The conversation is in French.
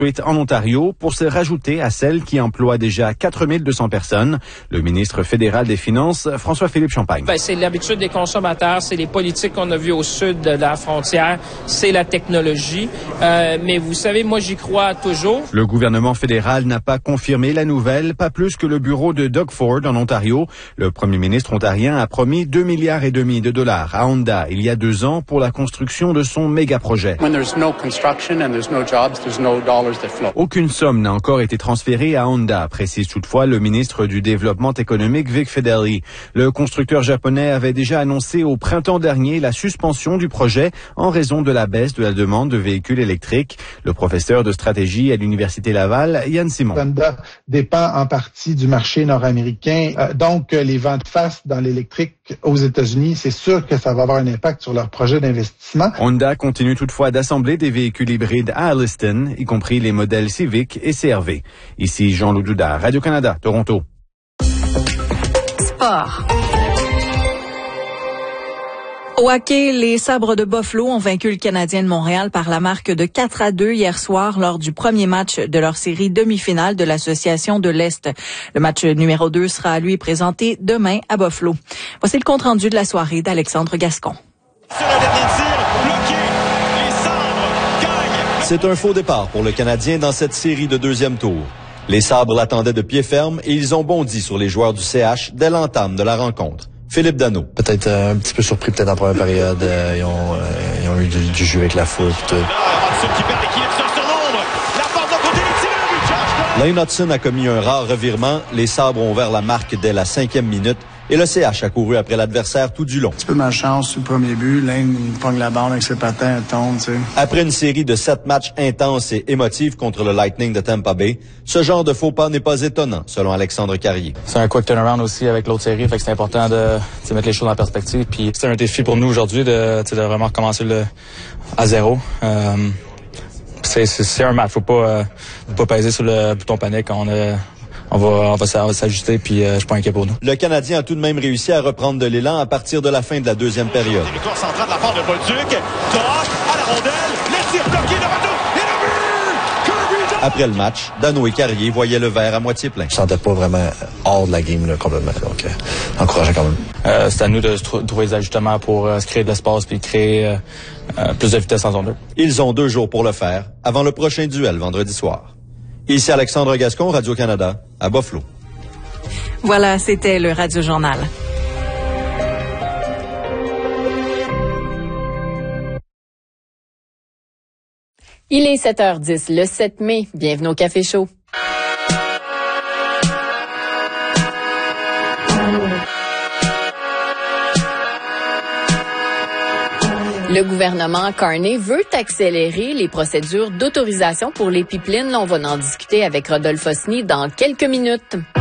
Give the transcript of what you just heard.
en Ontario pour se rajouter à celle qui emploie déjà 4200 personnes. Le ministre fédéral des Finances, François-Philippe Champagne. C'est l'habitude des consommateurs, c'est les politiques qu'on a vues au sud de la frontière, c'est la technologie. Mais vous savez, moi, j'y crois toujours. Le gouvernement fédéral n'a pas confirmé la nouvelle, pas plus que le bureau de Doug Ford en Ontario. Le premier ministre ontarien a promis 2,5 milliards de dollars à Honda il y a 2 ans pour la construction de son méga-projet. Aucune somme n'a encore été transférée à Honda, précise toutefois le ministre du Développement économique Vic Fedeli. Le constructeur japonais avait déjà annoncé au printemps dernier la suspension du projet en raison de la baisse de la demande de véhicules électriques. Le professeur de stratégie à l'Université Laval, Yann Simon. Honda dépend en partie du marché nord-américain. Donc, les vents de face dans l'électrique aux États-Unis, c'est sûr que ça va avoir un impact sur leur projet d'investissement. Honda continue toutefois d'assembler des véhicules hybrides à Alliston, y compris les modèles Civic et CR-V. Ici Jean-Loup Doudard, Radio-Canada, Toronto. Sport. Au hockey, les Sabres de Buffalo ont vaincu le Canadien de Montréal par la marque de 4-2 hier soir lors du premier match de leur série demi-finale de l'Association de l'Est. Le match numéro 2 sera lui présenté demain à Buffalo. Voici le compte-rendu de la soirée d'Alexandre Gascon. Sur le dernier tir, bloqué, les Sabres gagnent. C'est un faux départ pour le Canadien dans cette série de deuxième tour. Les Sabres l'attendaient de pied ferme et ils ont bondi sur les joueurs du CH dès l'entame de la rencontre. Philippe Danault. Peut-être un petit peu surpris peut-être en première période. Ils ont eu du jeu avec la foule. Lane Hudson a commis un rare revirement. Les Sabres ont ouvert la marque dès la 5e minute et le CH a couru après l'adversaire tout du long. Un petit peu malchance sur le premier but. Lane pogne la balle avec ses patins, elle tombe, tu sais. Après une série de 7 matchs intenses et émotifs contre le Lightning de Tampa Bay, ce genre de faux pas n'est pas étonnant, selon Alexandre Carrier. C'est un quick turnaround aussi avec l'autre série, fait que c'est important de mettre les choses en perspective. Puis c'est un défi pour nous aujourd'hui de vraiment recommencer à zéro. C'est un match, faut pas peser sur le bouton panique. On va s'ajuster, puis je suis pas inquiet pour nous. Le Canadien a tout de même réussi à reprendre de l'élan à partir de la fin de la deuxième période. Victoire centrale de la part de Bolduc. Toc à la rondelle. Les tirs bloqués de retour. Et le but! Kirby! Après le match, Danault et Carrier voyaient le verre à moitié plein. Je sentais pas vraiment hors de la game là, complètement. Donc, encourageant quand même. C'est à nous de trouver des ajustements pour se créer de l'espace puis créer plus de vitesse en zone 2. Ils ont 2 jours pour le faire, avant le prochain duel vendredi soir. Ici Alexandre Gascon, Radio-Canada, à Buffalo. Voilà, c'était le Radio Journal. Il est 7h10, le 7 mai. Bienvenue au Café Chaud. Le gouvernement Carney veut accélérer les procédures d'autorisation pour les pipelines. On va en discuter avec Rodolphe Osny dans quelques minutes.